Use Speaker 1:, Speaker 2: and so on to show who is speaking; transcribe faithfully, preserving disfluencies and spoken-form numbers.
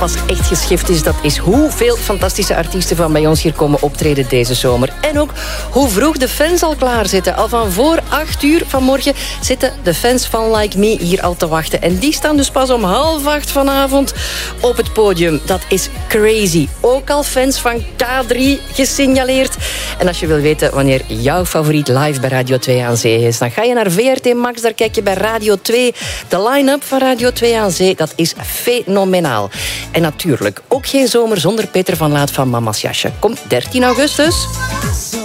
Speaker 1: pas echt geschift is, dat is hoeveel fantastische artiesten van bij ons hier komen optreden deze zomer. En ook hoe vroeg de fans al klaar zitten. Al van voor acht uur vanmorgen zitten de fans van Like Me hier al te wachten. En die staan dus pas om half acht vanavond op het podium. Dat is crazy. Ook al fans van K drie gesignaleerd. En als je wil weten wanneer jouw favoriet live bij Radio twee aan Zee is, dan ga je naar V R T Max, daar kijk je bij Radio twee. De line-up van Radio twee aan Zee, dat is fenomenaal. En natuurlijk ook geen zomer zonder Peter van Laat van Mama's Jasje. Komt dertien augustus.